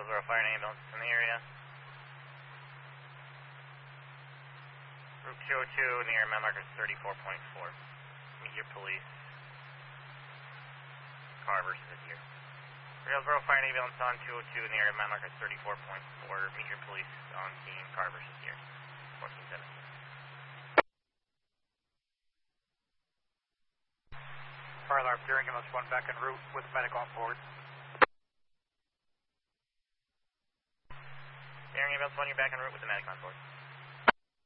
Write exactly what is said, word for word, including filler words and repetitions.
Hillsborough Fire and Ambulance in the area. Route two oh two near mile marker thirty-four point four. Meet your police. Car versus a deer. Hillsborough Fire and Ambulance on two oh two near mile marker thirty-four point four. Meet your police on scene. Car versus deer. fourteen seventeen. Fire alarm, deer ambulance one back en route with medic on board. Deer ambulance one, you're back en route with the medic on board.